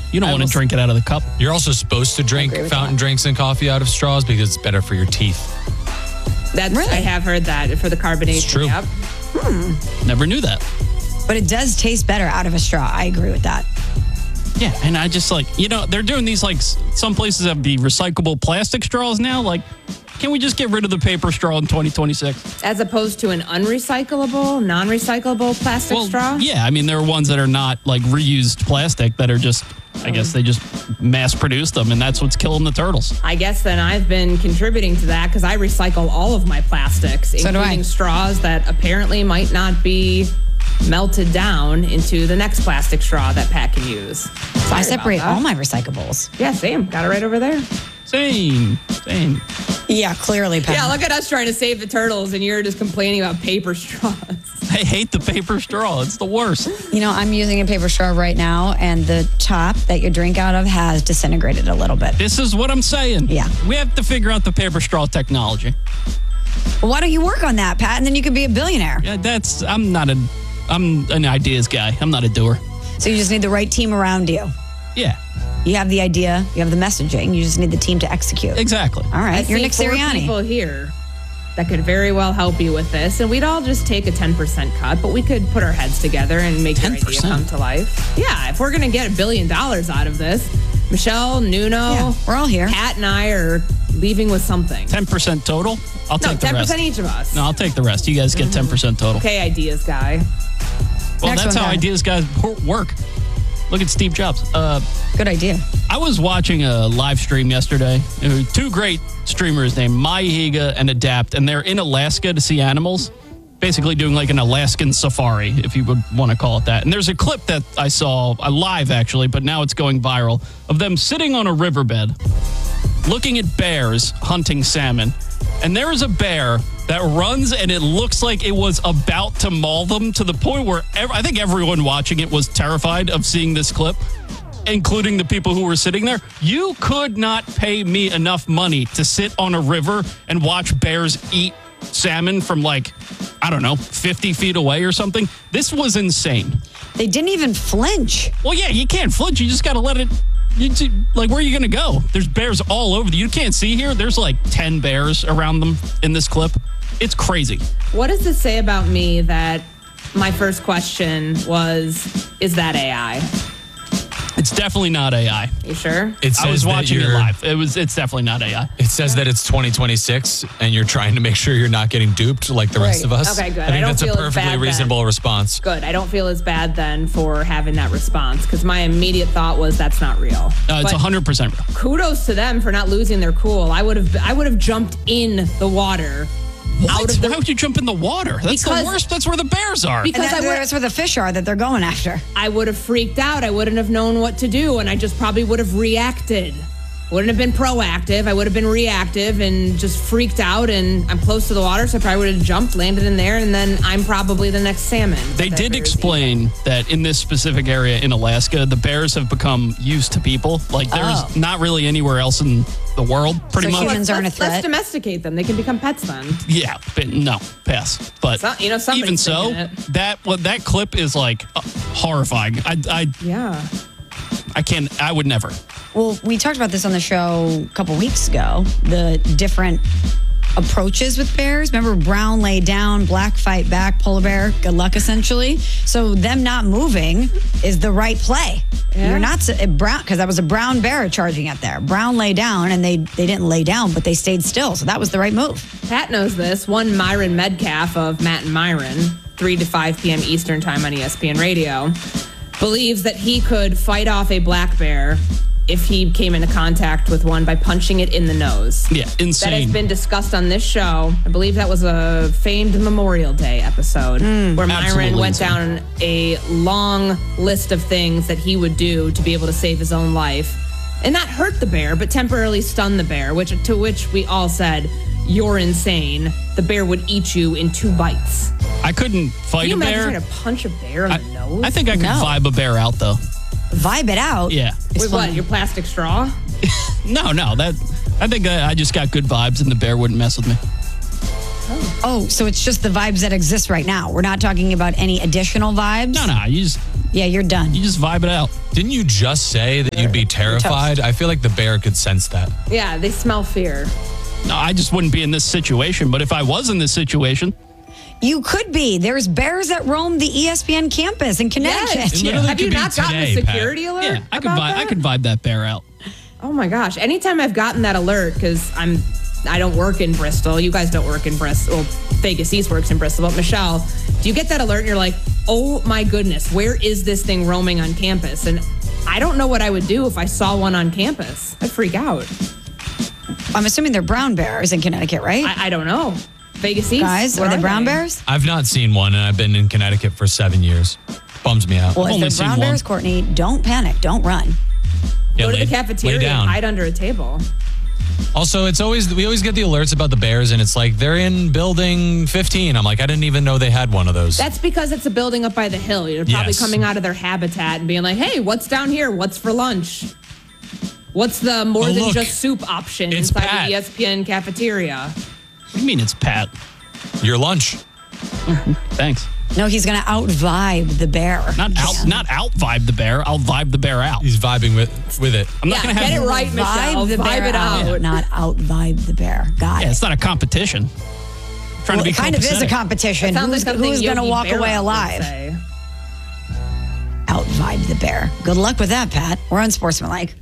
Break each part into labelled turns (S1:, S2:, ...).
S1: You don't want to drink it out of the cup.
S2: You're also supposed to drink fountain drinks and coffee out of straws because it's better for your teeth.
S3: I have heard that for the carbonation.
S2: It's true.
S3: Yep.
S1: Never knew that.
S4: But it does taste better out of a straw. I agree with that.
S1: Yeah, and I just they're doing these some places have the recyclable plastic straws now. Can we just get rid of the paper straw in 2026?
S3: As opposed to an unrecyclable, non-recyclable plastic straw?
S1: Yeah, I mean, there are ones that are not reused plastic that are just, I guess they just mass produce them, and that's what's killing the turtles.
S3: I guess then I've been contributing to that because I recycle all of my plastics, including straws that apparently might not be melted down into the next plastic straw that Pat can use.
S4: I separate all my recyclables.
S3: Yeah, same. Got it right over there.
S1: Same.
S4: Yeah, clearly, Pat.
S3: Yeah, look at us trying to save the turtles, and you're just complaining about paper straws.
S1: I hate the paper straw. It's the worst.
S4: I'm using a paper straw right now, and the top that you drink out of has disintegrated a little bit.
S1: This is what I'm saying.
S4: Yeah.
S1: We have to figure out the paper straw technology.
S4: Well, why don't you work on that, Pat, and then you could be a billionaire?
S1: Yeah, I'm an ideas guy. I'm not a doer.
S4: So you just need the right team around you.
S1: Yeah.
S4: You have the idea, you have the messaging, you just need the team to execute.
S1: Exactly.
S4: All right, you're Nick Sirianni.
S3: People here that could very well help you with this, and we'd all just take a 10% cut, but we could put our heads together and make your idea come to life. Yeah, if we're going to get $1 billion out of this, Michelle, Nuno,
S4: we're all here.
S3: Pat and I are leaving with something.
S1: 10% total? I'll take the rest.
S3: 10% each of us.
S1: No, I'll take the rest. You guys get 10% total.
S3: Okay, ideas guy.
S1: Well, that's how ideas guys work. Look at Steve Jobs.
S4: Good idea.
S1: I was watching a live stream yesterday. Two great streamers named Maya Higa and Adapt, and they're in Alaska to see animals. Basically doing an Alaskan safari, if you would want to call it that. And there's a clip that I saw, live actually, but now it's going viral, of them sitting on a riverbed, looking at bears hunting salmon. And there is a bear that runs, and it looks like it was about to maul them to the point where I think everyone watching it was terrified of seeing this clip, including the people who were sitting there. You could not pay me enough money to sit on a river and watch bears eat salmon from 50 feet away or something. This was insane.
S4: They didn't even flinch.
S1: Well, yeah, you can't flinch. You just got to let it. Where are you going to go? There's bears all over. You can't see here. There's 10 bears around them in this clip. It's crazy.
S3: What does this say about me that my first question was, is that AI?
S1: It's definitely not AI.
S3: You sure?
S1: I was watching it live. It's definitely not AI.
S2: It says that it's 2026 and you're trying to make sure you're not getting duped like the rest of us.
S3: Okay, good.
S2: I think that's a perfectly reasonable response.
S3: Good. I don't feel as bad then for having that response because my immediate thought was that's not real.
S1: It's 100% real.
S3: Kudos to them for not losing their cool. I would have jumped in the water.
S1: Why would you jump in the water? That's the worst. That's where the bears are.
S4: Because that's where the fish are that they're going after.
S3: I would have freaked out. I wouldn't have known what to do, and I just probably would have reacted. Wouldn't have been proactive. I would have been reactive and just freaked out, and I'm close to the water, so I probably would have jumped, landed in there, and then I'm probably the next salmon.
S1: They did explain that in this specific area in Alaska, the bears have become used to people. There's not really anywhere else in the world, pretty much.
S4: Humans aren't a threat.
S3: Let's domesticate them. They can become pets then.
S1: Yeah, but no, pass. But even so, that clip is horrifying. I would never.
S4: Well, we talked about this on the show a couple weeks ago, the different approaches with bears. Remember, brown lay down, black fight back, polar bear, good luck essentially. So them not moving is the right play. Yeah. You're not brown, because that was a brown bear charging at there. Brown lay down, and they didn't lay down, but they stayed still. So that was the right move.
S3: Pat knows this. One Myron Medcalf of Matt and Myron, 3 to 5 p.m. Eastern time on ESPN Radio, believes that he could fight off a black bear if he came into contact with one by punching it in the nose.
S1: Yeah, insane.
S3: That has been discussed on this show. I believe that was a famed Memorial Day episode where Myron went down a long list of things that he would do to be able to save his own life and not hurt the bear, but temporarily stun the bear, to which we all said, you're insane. The bear would eat you in 2 bites.
S1: I couldn't fight a bear.
S3: Can you imagine trying to punch a bear in the nose?
S1: I think I could vibe a bear out, though.
S4: Vibe it out?
S1: Yeah.
S3: With what, your plastic straw?
S1: No. I think I just got good vibes and the bear wouldn't mess with me.
S4: Oh, so it's just the vibes that exist right now. We're not talking about any additional vibes?
S1: No. You just
S4: Yeah, you're done.
S1: You just vibe it out.
S2: Didn't you just say that you'd be terrified? I feel like the bear could sense that.
S3: Yeah, they smell fear.
S1: No, I just wouldn't be in this situation. But if I was in this situation,
S4: You could be. There's bears that roam the ESPN campus in Connecticut.
S3: Yes.
S2: It literally
S3: Have
S2: could
S3: you
S2: be
S3: not gotten a
S2: today, Pat.
S3: security alert?
S1: yeah, I could
S3: about
S1: vibe. I
S3: that?
S1: could vibe that bear out.
S3: Oh my gosh! Anytime I've gotten that alert, because I don't work in Bristol. You guys don't work in Bristol. Well, Vegas East works in Bristol. But Michelle, do you get that alert and you're like, oh my goodness, where is this thing roaming on campus? And I don't know what I would do if I saw one on campus. I'd freak out.
S4: I'm assuming they're brown bears in Connecticut, right?
S3: I don't know. Vegas East.
S4: Guys,
S3: where
S4: are they brown bears?
S2: I've not seen one, and I've been in Connecticut for 7 years. Bums me out.
S4: Well,
S1: only
S4: if
S1: seen
S4: they're brown
S1: one.
S4: bears, Courtney, don't panic. Don't run.
S2: Yeah,
S3: Go to
S2: lay-
S3: the
S2: lay
S3: cafeteria
S2: down.
S3: and hide under a table.
S2: Also, we always get the alerts about the bears, and it's like they're in building 15. I'm like, I didn't even know they had one of those.
S3: That's because it's a building up by the hill. You're probably
S2: Yes.
S3: coming out of their habitat and being like, hey, what's down here? What's for lunch? What's the more
S2: Oh,
S3: than
S2: look.
S3: just soup option
S2: It's
S3: inside
S2: Pat.
S3: the ESPN cafeteria?
S1: What do you mean it's Pat?
S2: Your lunch.
S1: Thanks.
S4: No, he's going to out-vibe the bear.
S1: Not out vibe the bear. I'll vibe the bear out.
S2: He's vibing with it.
S1: I'm not
S3: Yeah,
S1: going to
S3: get
S1: have
S3: it right, Michelle.
S4: Vibe the bear
S3: Vibe it out.
S4: not out-vibe the bear. Got
S1: Yeah,
S4: it.
S1: it's not a competition. Trying
S4: Well,
S1: to be
S4: it kind of is a
S1: copacetic.
S4: competition.
S3: Sounds
S4: Who's
S3: like something
S4: going to
S3: Yogi
S4: walk
S3: Berra
S4: away
S3: would
S4: alive?
S3: say.
S4: Out-vibe the bear. Good luck with that, Pat. We're unsportsmanlike.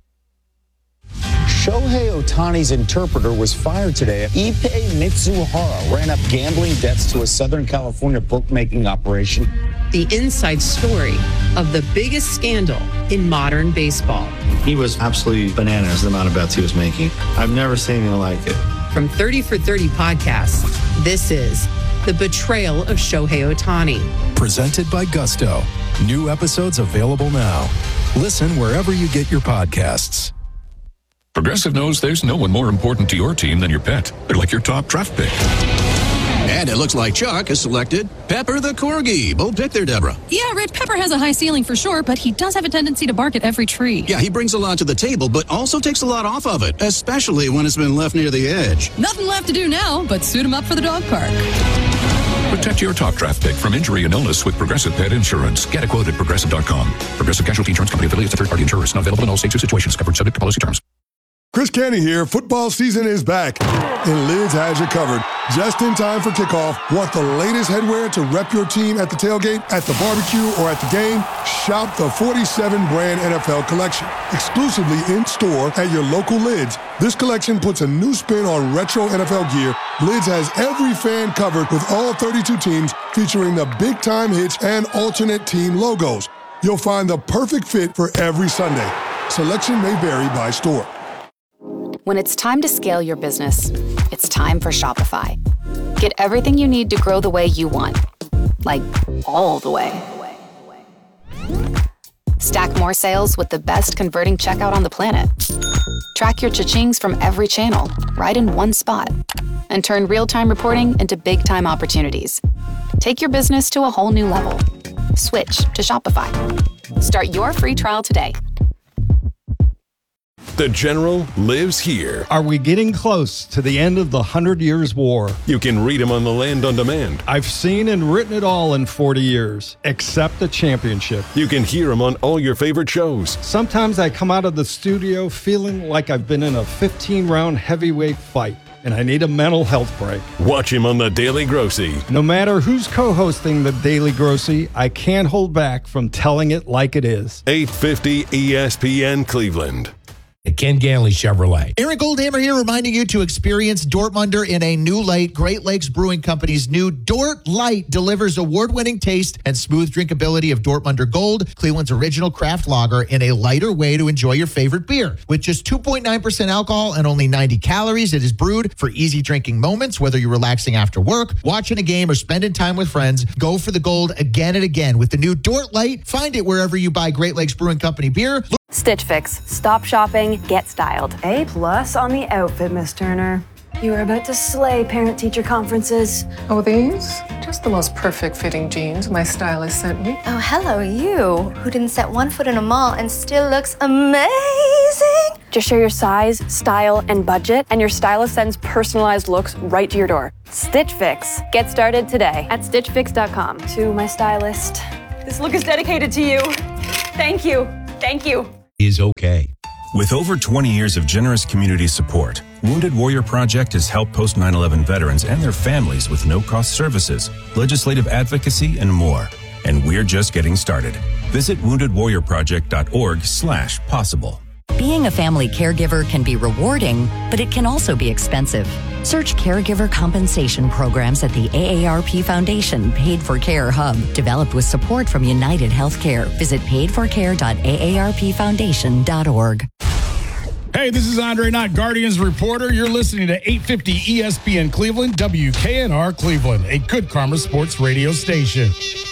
S5: Shohei Ohtani's interpreter was fired today. Ippei Mitsuhara ran up gambling debts to a Southern California bookmaking operation.
S6: The inside story of the biggest scandal in modern baseball.
S7: He was absolutely bananas, the amount of bets he was making. I've never seen anything like it.
S6: From 30 for 30 podcasts, this is The Betrayal of Shohei Ohtani.
S8: Presented by Gusto. New episodes available now. Listen wherever you get your podcasts.
S9: Progressive knows there's no one more important to your team than your pet. They're like your top draft pick.
S10: And it looks like Chuck has selected Pepper the Corgi. Bold pick there, Deborah.
S11: Yeah, Red Pepper has a high ceiling for sure, but he does have a tendency to bark at every tree.
S10: Yeah, he brings a lot to the table, but also takes a lot off of it, especially when it's been left near the edge.
S11: Nothing left to do now but suit him up for the dog park.
S9: Protect your top draft pick from injury and illness with Progressive Pet Insurance. Get a quote at Progressive.com. Progressive Casualty Insurance Company affiliates and third-party insurers. Not available in all states or situations. Covered subject to policy terms.
S12: Chris Canty here. Football season is back, and Lids has you covered. Just in time for kickoff. Want the latest headwear to rep your team at the tailgate, at the barbecue, or at the game? Shop the 47 brand NFL collection, exclusively in store at your local Lids. This collection puts a new spin on retro NFL gear. Lids has every fan covered with all 32 teams, featuring the big-time hits and alternate team logos. You'll find the perfect fit for every Sunday. Selection may vary by store.
S13: When it's time to scale your business, it's time for Shopify. Get everything you need to grow the way you want. Like, all the way. Stack more sales with the best converting checkout on the planet. Track your cha-chings from every channel, right in one spot. And turn real-time reporting into big-time opportunities. Take your business to a whole new level. Switch to Shopify. Start your free trial today.
S14: The General lives here.
S15: Are we getting close to the end of the 100 Years' War?
S14: You can read him on The Land on Demand.
S15: I've seen and written it all in 40 years, except the championship.
S14: You can hear him on all your favorite shows.
S15: Sometimes I come out of the studio feeling like I've been in a 15-round heavyweight fight, and I need a mental health break.
S14: Watch him on The Daily Grossy.
S15: No matter who's co-hosting The Daily Grossy, I can't hold back from telling it like it is.
S14: 850 ESPN Cleveland.
S16: Ken Ganley Chevrolet.
S17: Eric Goldhammer here, reminding you to experience Dortmunder in a new light. Great Lakes Brewing Company's new Dort Light delivers award-winning taste and smooth drinkability of Dortmunder Gold, Cleveland's original craft lager, in a lighter way to enjoy your favorite beer. With just 2.9% alcohol and only 90 calories, it is brewed for easy drinking moments, whether you're relaxing after work, watching a game, or spending time with friends. Go for the gold again and again with the new Dort Light. Find it wherever you buy Great Lakes Brewing Company beer.
S18: Stitch Fix. Stop shopping, get styled.
S19: A+ on the outfit, Miss Turner. You are about to slay parent-teacher conferences.
S20: Oh, these? Just the most perfect fitting jeans my stylist sent me.
S21: Oh, hello, you, who didn't set one foot in a mall and still looks amazing.
S18: Just share your size, style, and budget, and your stylist sends personalized looks right to your door. Stitch Fix. Get started today at StitchFix.com.
S19: To my stylist. This look is dedicated to you. Thank you. Thank you.
S16: Is okay.
S2: With over 20 years of generous community support, Wounded Warrior Project has helped post 9/11 veterans and their families with no-cost services, legislative advocacy, and more. And we're just getting started. Visit woundedwarriorproject.org/possible.
S22: Being a family caregiver can be rewarding, but it can also be expensive. Search caregiver compensation programs at the AARP Foundation Paid for Care Hub, developed with support from United Healthcare. Visit paidforcare.aarpfoundation.org.
S23: Hey, this is Andre Knott, Guardians reporter. You're listening to 850 ESPN Cleveland, WKNR Cleveland, a Good Karma Sports radio station.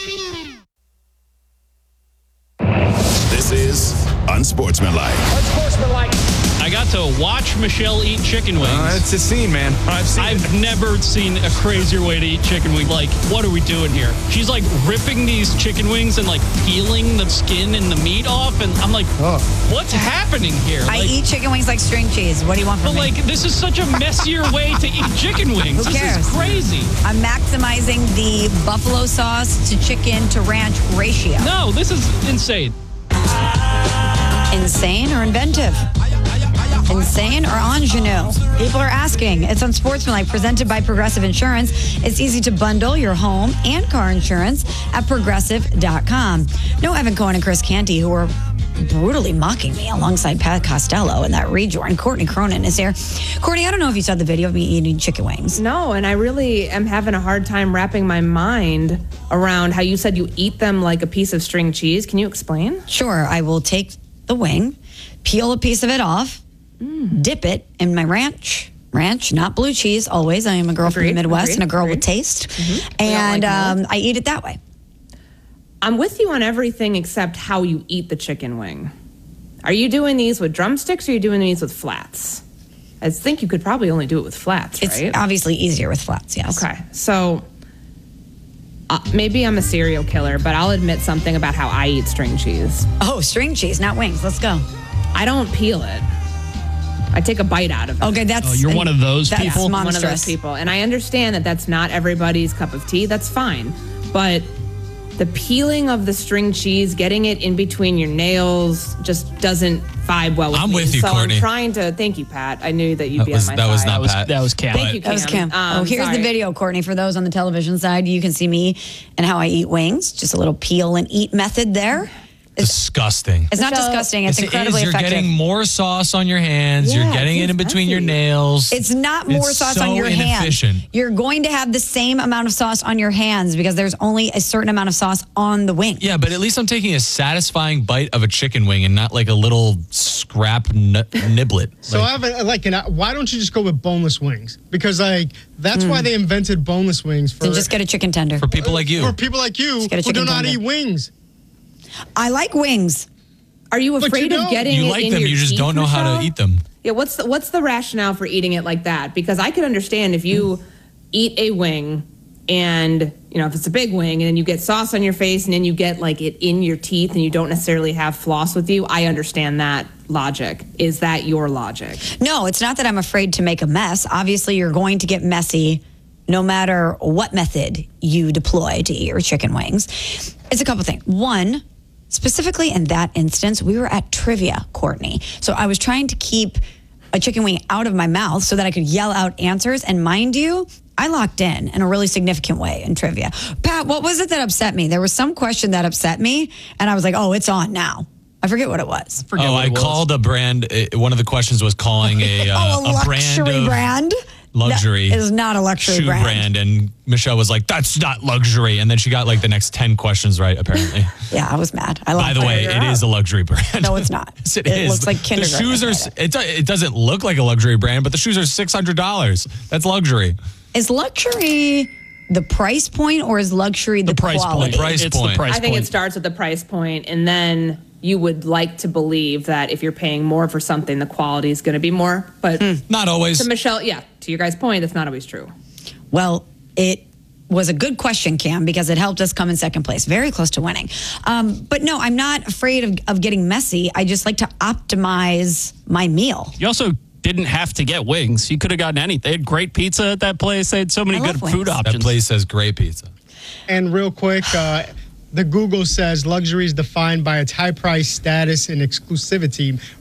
S14: This is Unsportsmanlike.
S1: I got to watch Michelle eat chicken wings.
S24: It's a scene, man.
S1: I've never seen a crazier way to eat chicken wings. Like, what are we doing here? She's like ripping these chicken wings and like peeling the skin and the meat off. And I'm like, what's happening here?
S4: I eat chicken wings like string cheese. What do you want from me?
S1: But like, this is such a messier way to eat chicken wings.
S4: Who cares?
S1: This is crazy.
S4: I'm maximizing the buffalo sauce to chicken to ranch ratio.
S1: No, this is insane.
S4: Insane or inventive? Insane or ingenue? People are asking. It's Unsportsmanlike, presented by Progressive Insurance. It's easy to bundle your home and car insurance at Progressive.com. No Evan Cohen and Chris Canty, who were brutally mocking me alongside Pat Costello in that rejoin. Courtney Cronin is here. Courtney, I don't know if you saw the video of me eating chicken wings.
S3: No, and I really am having a hard time wrapping my mind around how you said you eat them like a piece of string cheese. Can you explain?
S4: Sure. I will take the wing, peel a piece of it off, dip it in my ranch, not blue cheese, always. I am a girl from the Midwest and a girl with taste. And I eat it that way.
S3: I'm with you on everything except how you eat the chicken wing. Are you doing these with drumsticks or are you doing these with flats? I think you could probably only do it with flats, right?
S4: It's obviously easier with flats, yes.
S3: Okay, so maybe I'm a serial killer, but I'll admit something about how I eat string cheese.
S4: Oh, string cheese, not wings. Let's go.
S3: I don't peel it. I take a bite out of it.
S4: Okay, that's...
S1: Oh, you're one of those
S3: That's
S1: people?
S3: one of those people. And I understand that that's not everybody's cup of tea. That's fine. But the peeling of the string cheese, getting it in between your nails, just doesn't vibe well with me.
S24: I'm with you,
S3: so
S24: Courtney.
S3: I'm trying to... Thank you, Pat. I knew that you'd be on my side.
S24: That was not Pat.
S1: That was Cam.
S3: Thank you, Cam.
S4: That was Kim. Here's
S3: sorry.
S4: the video, Courtney. For those on the television side, you can see me and how I eat wings. Just a little peel and eat method there.
S24: Disgusting.
S4: It's not disgusting. It's incredibly
S24: You're
S4: effective.
S24: getting more sauce on your hands.
S4: Yeah,
S24: You're getting it in between your nails.
S4: It's not more
S24: It's
S4: sauce
S24: so
S4: on your
S24: inefficient.
S4: hands. You're going to have the same amount of sauce on your hands because there's only a certain amount of sauce on the wing.
S24: Yeah, but at least I'm taking a satisfying bite of a chicken wing and not like a little scrap niblet.
S25: So I have why don't you just go with boneless wings? Because that's why they invented boneless wings.
S4: So just get a chicken tender.
S24: For people like you.
S25: For people like you
S4: get a
S25: who do
S4: chicken
S25: not
S4: tender.
S25: eat wings.
S4: I like wings.
S3: Are you afraid of getting
S24: You
S3: it
S24: like
S3: in
S24: them,
S3: your
S24: you just
S3: teeth,
S24: don't know how to
S3: Michelle?
S24: eat them.
S3: Yeah, what's the rationale for eating it like that? Because I could understand if you eat a wing and, if it's a big wing and then you get sauce on your face and then you get like it in your teeth and you don't necessarily have floss with you, I understand that logic. Is that your logic?
S4: No, it's not that I'm afraid to make a mess. Obviously, you're going to get messy no matter what method you deploy to eat your chicken wings. It's a couple things. One, specifically in that instance, we were at trivia, Courtney. So I was trying to keep a chicken wing out of my mouth so that I could yell out answers. And mind you, I locked in a really significant way in trivia. Pat, what was it that upset me? There was some question that upset me, and I was like, oh, it's on now. I forget what it was.
S24: I called a brand. One of the questions was calling a
S4: luxury brand?
S24: Luxury.
S4: That is not a luxury
S24: shoe brand. And Michelle was like, that's not luxury. And then she got like the next 10 questions right, apparently.
S4: Yeah, I was mad.
S24: By the way, it is a luxury brand.
S4: No, it's not.
S24: Yes,
S4: it
S24: is.
S4: looks like kindergarten.
S24: The shoes are, it doesn't look like a luxury brand, but the shoes are $600. That's luxury.
S4: Is luxury the price point or is luxury the
S24: price
S4: quality?
S24: point. Price point.
S3: I think it starts at the price point, and then you would like to believe that if you're paying more for something, the quality is going to be more. But
S24: not always.
S3: To Michelle, to your guys' point, that's not always true.
S4: Well, it was a good question, Cam, because it helped us come in second place, very close to winning. But no, I'm not afraid of getting messy. I just like to optimize my meal.
S1: You also didn't have to get wings. You could have gotten anything. They had great pizza at that place. They had so many good food options.
S24: That place has great pizza.
S25: And real quick, the Google says luxury is defined by its high price, status, and exclusivity